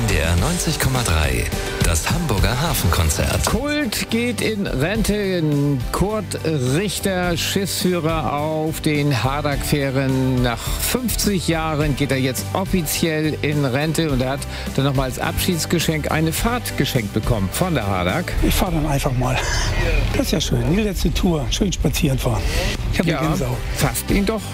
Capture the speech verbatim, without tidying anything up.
N D R neunzig Komma drei, das Hamburger Hafenkonzert. Kult geht in Rente. Kurt Richter, Schiffsführer auf den Hadak-Fähren. Nach fünfzig Jahren geht er jetzt offiziell in Rente und er hat dann nochmal als Abschiedsgeschenk eine Fahrt geschenkt bekommen von der Hadak. Ich fahre dann einfach mal. Das ist ja schön. Die letzte Tour. Schön spazieren fahren. Ich habe Ja, eine Gänsehaut. fasst ihn doch